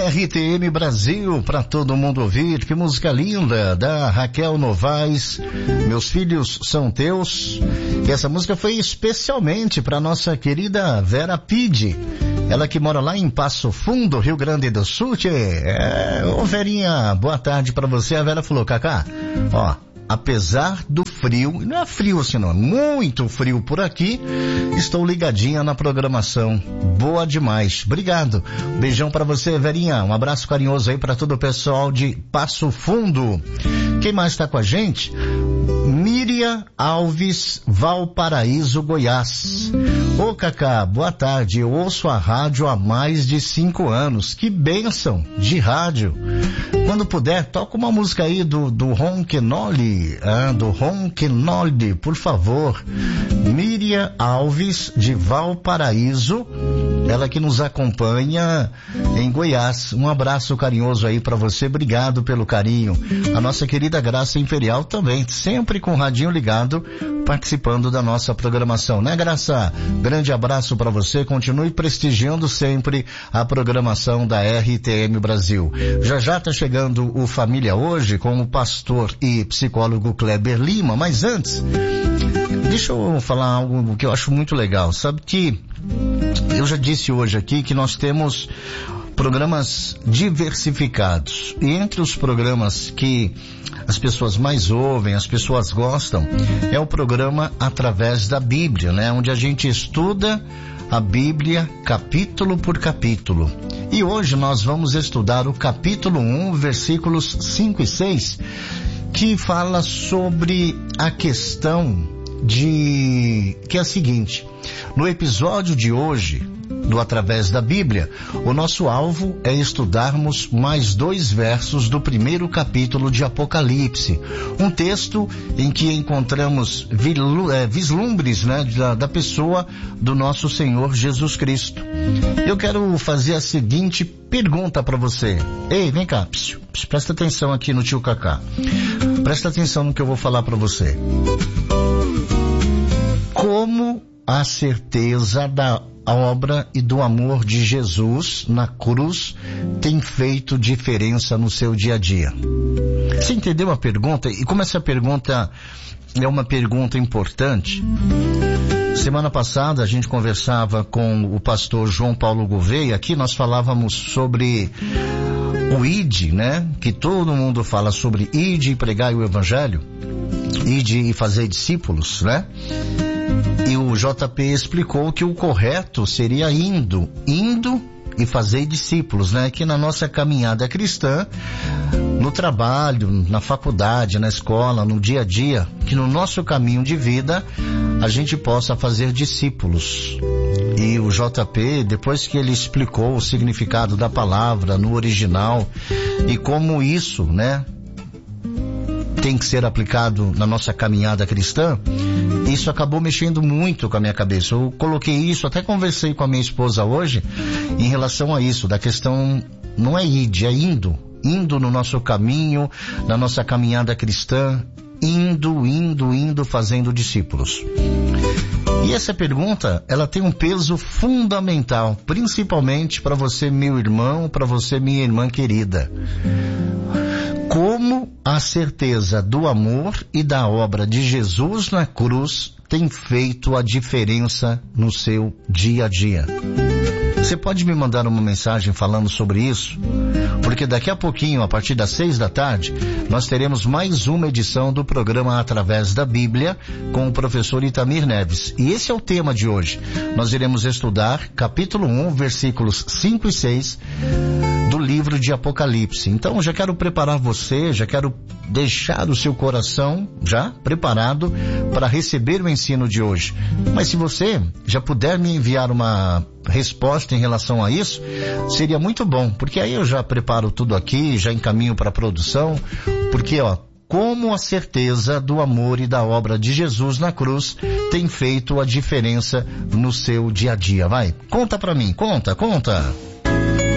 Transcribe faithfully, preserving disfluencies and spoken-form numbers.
R T M Brasil, para todo mundo ouvir. Que música linda, da Raquel Novaes, Meus Filhos São Teus. E essa música foi especialmente para nossa querida Vera Pide, ela que mora lá em Passo Fundo, Rio Grande do Sul. Tchê. É, ô Verinha, boa tarde para você. A Vera falou, Cacá, ó, apesar do frio, não é frio assim não, é muito frio por aqui, estou ligadinha na programação. Boa demais. Obrigado. Beijão pra você, Verinha. Um abraço carinhoso aí pra todo o pessoal de Passo Fundo. Quem mais tá com a gente? Miriam Alves, Valparaíso, Goiás. Ô Cacá, boa tarde. Eu ouço a rádio há mais de cinco anos. Que bênção de rádio. Quando puder, toca uma música aí do, do Ronquenoli, ah, do Ronquenoli, por favor. Miriam Alves, de Valparaíso, ela que nos acompanha em Goiás. Um abraço carinhoso aí pra você, obrigado pelo carinho. A nossa querida Graça Imperial também, sempre com o radinho ligado, participando da nossa programação, né, Graça? Grande abraço pra você, continue prestigiando sempre a programação da R T M Brasil. Já já tá chegando o Família Hoje com o pastor e psicólogo Kleber Lima, mas antes, deixa eu falar algo que eu acho muito legal. Sabe que eu já disse hoje aqui que nós temos programas diversificados, e entre os programas que as pessoas mais ouvem, as pessoas gostam, é o programa Através da Bíblia, né? Onde a gente estuda a Bíblia capítulo por capítulo. E hoje nós vamos estudar o capítulo um, versículos cinco e seis, que fala sobre a questão de que é a seguinte: no episódio de hoje do Através da Bíblia, o nosso alvo é estudarmos mais dois versos do primeiro capítulo de Apocalipse, um texto em que encontramos vislumbres, né, da, da pessoa do nosso Senhor Jesus Cristo. Eu quero fazer a seguinte pergunta para você. Ei, vem cá, psiu, psiu, presta atenção aqui no tio Cacá. Presta atenção no que eu vou falar para você. Como a certeza da obra e do amor de Jesus na cruz tem feito diferença no seu dia a dia? Você entendeu a pergunta? E como essa pergunta é uma pergunta importante, semana passada a gente conversava com o pastor João Paulo Gouveia, aqui nós falávamos sobre o I D, né? Que todo mundo fala sobre I D e pregar o evangelho, I D e fazer discípulos, né? E o J P explicou que o correto seria indo, indo e fazer discípulos, né? Que na nossa caminhada cristã, no trabalho, na faculdade, na escola, no dia a dia, que no nosso caminho de vida, a gente possa fazer discípulos. E o J P, depois que ele explicou o significado da palavra no original e como isso, né, tem que ser aplicado na nossa caminhada cristã, isso acabou mexendo muito com a minha cabeça. Eu coloquei isso, até conversei com a minha esposa hoje em relação a isso, da questão, não é id, é indo, indo no nosso caminho, na nossa caminhada cristã, indo, indo, indo, fazendo discípulos. E essa pergunta, ela tem um peso fundamental, principalmente para você, meu irmão, para você, minha irmã querida. Como a certeza do amor e da obra de Jesus na cruz tem feito a diferença no seu dia a dia? Você pode me mandar uma mensagem falando sobre isso? Porque daqui a pouquinho, a partir das seis da tarde, nós teremos mais uma edição do programa Através da Bíblia com o professor Itamir Neves. E esse é o tema de hoje. Nós iremos estudar capítulo um, versículos cinco e seis do livro de Apocalipse. Então, já quero preparar você, já quero deixar o seu coração já preparado para receber o ensino de hoje. Mas se você já puder me enviar uma resposta em relação a isso, seria muito bom, porque aí eu já preparo tudo aqui, já encaminho para a produção, porque ó, como a certeza do amor e da obra de Jesus na cruz tem feito a diferença no seu dia a dia. Vai, conta pra mim, conta, conta.